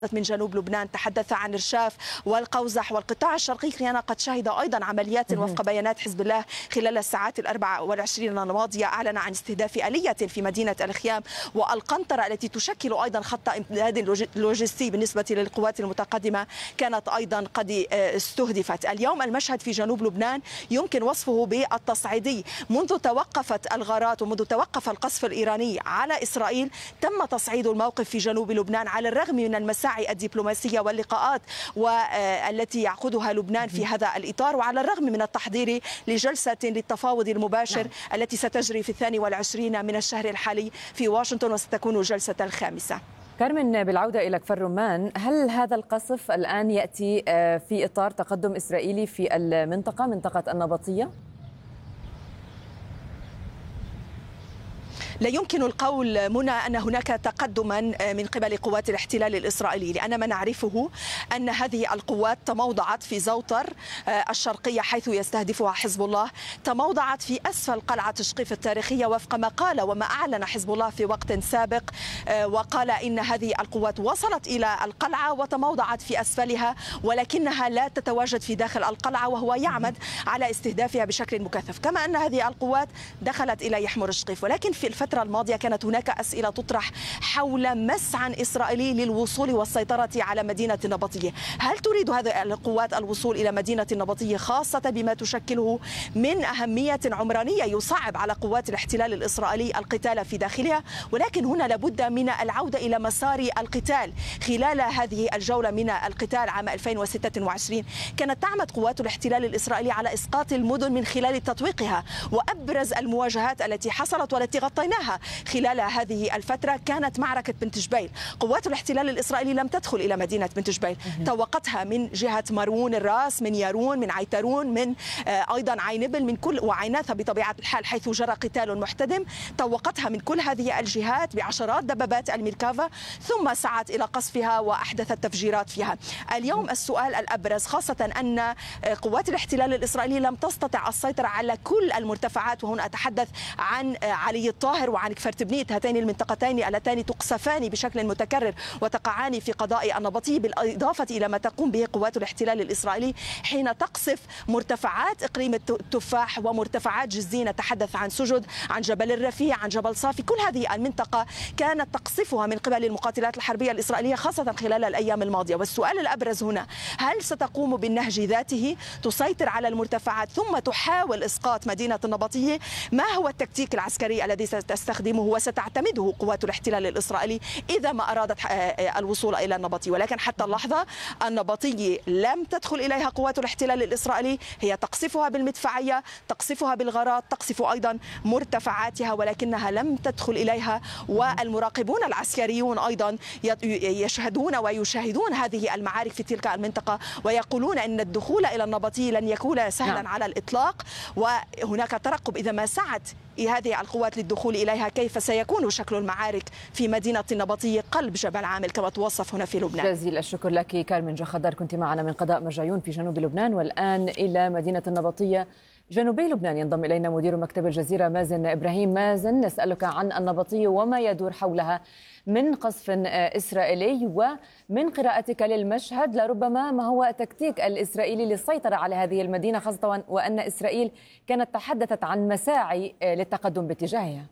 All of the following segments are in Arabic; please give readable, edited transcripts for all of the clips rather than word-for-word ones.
من جنوب لبنان تحدث عن رشاف والقوزح والقطاع الشرقي كان قد شهد أيضا عمليات وفق بيانات حزب الله خلال الساعات 24 الماضية. أعلن عن استهداف آلية في مدينة الخيام والقنطرة التي تشكل أيضا خط امداد لوجستي بالنسبة للقوات المتقدمة كانت أيضا قد استهدفت. اليوم المشهد في جنوب لبنان يمكن وصفه بالتصعيدي. منذ توقفت الغارات ومنذ توقف القصف الإيراني على إسرائيل تم تصعيد الموقف في جنوب لبنان على الرغم من المساعي الدبلوماسية واللقاءات والتي يعقدها لبنان في هذا الإطار، وعلى الرغم من التحضير لجلسة للتفاوض المباشر التي ستجري في 22 من الشهر الحالي في واشنطن وستكون الجلسة الخامسة. كارمن، بالعودة إلى كفر رمان، هل هذا القصف الآن يأتي في إطار تقدم إسرائيلي في المنطقة، منطقة النبطية؟ لا يمكن القول منى أن هناك تقدما من قبل قوات الاحتلال الإسرائيلي، لأن ما نعرفه أن هذه القوات تموضعت في زوطر الشرقية حيث يستهدفها حزب الله، تموضعت في أسفل قلعة شقيف التاريخية وفق ما قال وما أعلن حزب الله في وقت سابق، وقال إن هذه القوات وصلت إلى القلعة وتموضعت في أسفلها ولكنها لا تتواجد في داخل القلعة، وهو يعمد على استهدافها بشكل مكثف. كما أن هذه القوات دخلت إلى يحمر شقيف، ولكن في الفترة الماضية كانت هناك أسئلة تطرح حول مسعى إسرائيلي للوصول والسيطرة على مدينة النبطية. هل تريد هذه القوات الوصول إلى مدينة النبطية خاصة بما تشكله من أهمية عمرانية يصعب على قوات الاحتلال الإسرائيلي القتال في داخلها؟ ولكن هنا لابد من العودة إلى مسار القتال. خلال هذه الجولة من القتال عام 2026 كانت تعمد قوات الاحتلال الإسرائيلي على إسقاط المدن من خلال تطويقها، وأبرز المواجهات التي حصلت والتي غطيناها خلال هذه الفترة كانت معركة بنت جبيل. قوات الاحتلال الإسرائيلي لم تدخل إلى مدينة بنت جبيل، توقتها من جهة مارون الراس، من يارون، من عيترون، من أيضا عينبل، من كل وعيناثة بطبيعة الحال حيث جرى قتال محتدم، توقتها من كل هذه الجهات بعشرات دبابات الميركافا، ثم سعت إلى قصفها وأحدثت تفجيرات فيها. اليوم السؤال الأبرز خاصة أن قوات الاحتلال الإسرائيلي لم تستطع السيطرة على كل المرتفعات، وهنا أتحدث عن علي الطاهر وعن كفرتبنيت، هاتين المنطقتين اللتان تقصفان بشكل متكرر وتقعان في قضاء النبطي، بالإضافة إلى ما تقوم به قوات الاحتلال الإسرائيلي حين تقصف مرتفعات إقليم التفاح ومرتفعات جزين. نتحدث عن سجد، عن جبل الرفيع، عن جبل صافي. كل هذه المنطقة كانت تقصفها من قبل المقاتلات الحربية الإسرائيلية خاصة خلال الأيام الماضية. والسؤال الأبرز هنا، هل ستقوم بالنهج ذاته تسيطر على المرتفعات ثم تحاول إسقاط مدينة النبطية؟ ما هو التكتيك العسكري الذي ستستخدمه وستعتمده قوات الاحتلال الإسرائيلي إذا ما أرادت الوصول إلى النبطي؟ ولكن حتى اللحظة النبطي لم تدخل إليها قوات الاحتلال الإسرائيلي، هي تقصفها بالمدفعية، تقصفها بالغارات، تقصف أيضا مرتفعاتها، ولكنها لم تدخل إليها. والمراقبون العسكريون أيضا يشهدون ويشاهدون هذه المعارك في تلك المنطقة ويقولون أن الدخول إلى النبطي لن يكون سهلا على الإطلاق، وهناك ترقب إذا ما سعت هذه القوات للدخول إليها كيف سيكون شكل المعارك في مدينة النبطية قلب جبل عامل كما توصف هنا في لبنان. جزيل الشكر لك كارمن جخدر، كنت معنا من قضاء مرجعيون في جنوب لبنان. والآن إلى مدينة النبطية جنوبي لبنان ينضم إلينا مدير مكتب الجزيرة مازن إبراهيم. مازن، نسألك عن النبطية وما يدور حولها من قصف إسرائيلي، ومن قراءتك للمشهد لربما ما هو التكتيك الإسرائيلي للسيطرة على هذه المدينة، خاصة وأن إسرائيل كانت تحدثت عن مساعي للتقدم باتجاهها.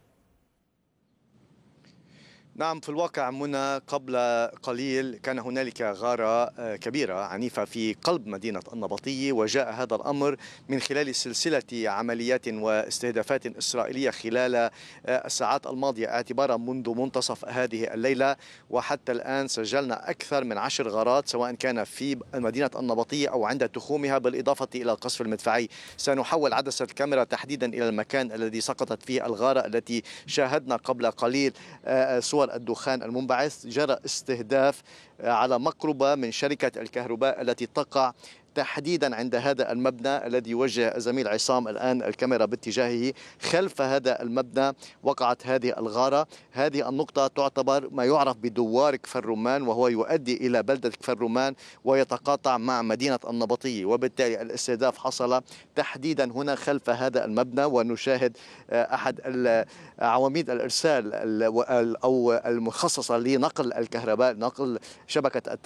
نعم، في الواقع منى قبل قليل كان هنالك غارة كبيرة عنيفة في قلب مدينة النبطية، وجاء هذا الأمر من خلال سلسلة عمليات واستهدافات إسرائيلية خلال الساعات الماضية اعتبارا منذ منتصف هذه الليلة، وحتى الآن سجلنا أكثر من 10 غارات سواء كان في مدينة النبطية أو عند تخومها، بالإضافة إلى القصف المدفعي. سنحول عدسة الكاميرا تحديدا إلى المكان الذي سقطت فيه الغارة التي شاهدنا قبل قليل صور الدخان المنبعث. جرى استهداف على مقربة من شركة الكهرباء التي تقع تحديدا عند هذا المبنى الذي يوجه الزميل عصام الآن الكاميرا باتجاهه. خلف هذا المبنى وقعت هذه الغارة. هذه النقطة تعتبر ما يعرف بدوار كفر رمان، وهو يؤدي إلى بلدة كفر رمان ويتقاطع مع مدينة النبطية، وبالتالي الاستهداف حصل تحديدا هنا خلف هذا المبنى. ونشاهد أحد عواميد الإرسال أو المخصصة لنقل الكهرباء، نقل شبكة